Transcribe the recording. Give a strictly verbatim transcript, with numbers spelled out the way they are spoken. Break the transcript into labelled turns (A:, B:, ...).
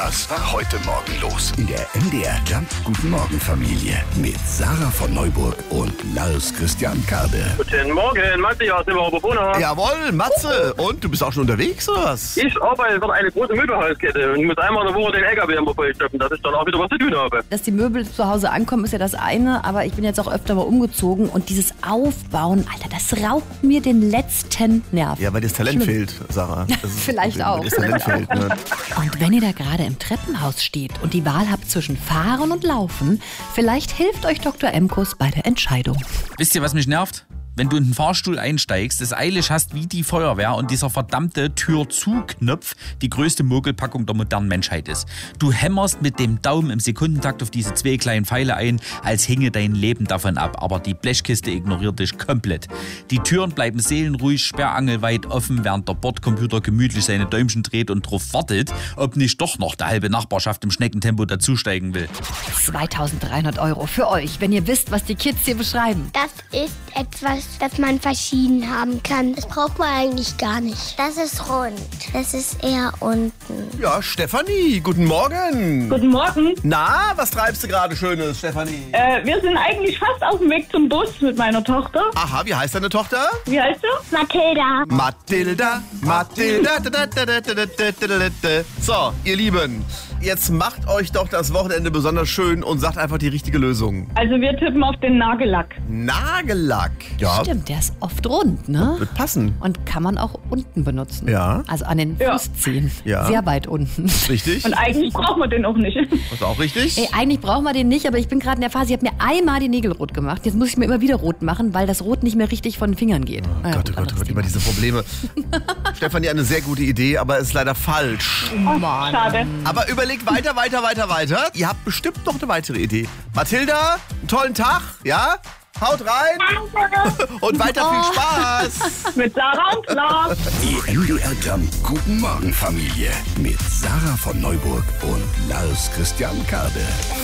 A: Das war heute Morgen los in der M D R Jump Guten Morgen Familie mit Sarah von Neuburg und Lars Christian Kade.
B: Guten Morgen, Matze aus dem Oberbrunner.
C: Jawohl, Matze. Und du bist auch schon unterwegs, oder was?
B: Ich arbeite für eine große Möbelhauskette und muss einmal in der Woche den L K W immer vollstoppen, dass ich dann auch wieder was zu tun habe.
D: Dass die Möbel zu Hause ankommen, ist ja das eine, aber ich bin jetzt auch öfter mal umgezogen und dieses Aufbauen, Alter, das raubt mir den letzten Nerv.
C: Ja, weil dir das Talent
D: Schlimm.
C: fehlt, Sarah. Das ist
D: Vielleicht
C: das
D: auch.
C: Weil dir das Talent fehlt, ne?
D: Und wenn ihr da gerade im Treppenhaus steht und die Wahl habt zwischen Fahren und Laufen, vielleicht hilft euch Doktor Emkus bei der Entscheidung.
E: Wisst ihr, was mich nervt? Wenn du in den Fahrstuhl einsteigst, es eilig hast wie die Feuerwehr und dieser verdammte Tür-zu-Knopf die größte Mogelpackung der modernen Menschheit ist. Du hämmerst mit dem Daumen im Sekundentakt auf diese zwei kleinen Pfeile ein, als hinge dein Leben davon ab. Aber die Blechkiste ignoriert dich komplett. Die Türen bleiben seelenruhig, sperrangelweit offen, während der Bordcomputer gemütlich seine Däumchen dreht und drauf wartet, ob nicht doch noch der halbe Nachbarschaft im Schneckentempo dazusteigen will.
D: zweitausenddreihundert Euro für euch, wenn ihr wisst, was die Kids hier beschreiben.
F: Das ist etwas, das man verschieden haben kann. Das braucht man eigentlich gar nicht. Das ist rund. Das ist eher unten.
C: Ja, Stefanie, guten Morgen.
G: Guten Morgen.
C: Na, was treibst du gerade Schönes, Stefanie?
G: Äh, wir sind eigentlich fast auf dem Weg zum Bus mit meiner Tochter.
C: Aha, wie heißt deine Tochter?
G: Wie heißt du?
F: Mathilda.
C: Mathilda, Mathilda. da, da, da, da, da, da, da, da. So, ihr Lieben, jetzt macht euch doch das Wochenende besonders schön und sagt einfach die richtige Lösung.
G: Also wir tippen auf den Nagellack.
C: Nagellack. Ja,
D: Stimmt, der ist oft rund, ne?
C: wird passen.
D: Und kann man auch unten benutzen.
C: Ja.
D: Also an den
G: Ja.
D: Fußzehen.
C: Ja.
D: Sehr weit unten.
C: Richtig?
G: Und eigentlich braucht man den auch nicht.
C: Ist auch richtig?
D: Ey, eigentlich brauchen wir den nicht, aber ich bin gerade in der Phase, ich habe mir einmal die Nägel rot gemacht. Jetzt muss ich mir immer wieder rot machen, weil das Rot nicht mehr richtig von den Fingern geht.
C: Oh
D: Naja,
C: Gott, oh
D: gut,
C: Gott, oh
D: anderes
C: Gott, immer
D: Thema.
C: diese Probleme. Stefanie, eine sehr gute Idee, aber ist leider falsch.
D: Mann.
G: Schade.
C: Aber überlegt weiter, weiter, weiter, weiter. Ihr habt bestimmt noch eine weitere Idee. Mathilda, einen tollen Tag, ja? Haut rein und weiter viel Spaß.
G: Mit Sarah und Lars.
A: Die M D R Jump Guten Morgen Familie mit Sarah von Neuburg und Lars Christian Kade.